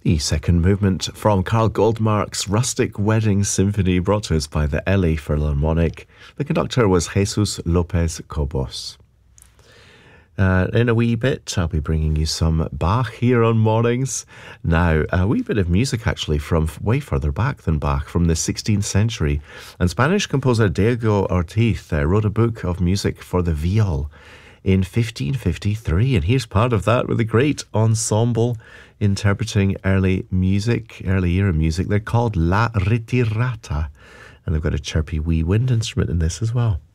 The second movement from Carl Goldmark's Rustic Wedding Symphony, brought to us by the LA Philharmonic. The conductor was Jesus Lopez Cobos. In a wee bit, I'll be bringing you some Bach here on Mornings. Now, a wee bit of music actually from way further back than Bach, from the 16th century. And Spanish composer Diego Ortiz wrote a book of music for the viol in 1553. And here's part of that with a great ensemble interpreting early era music. They're called La Ritirata. And they've got a chirpy wee wind instrument in this as well.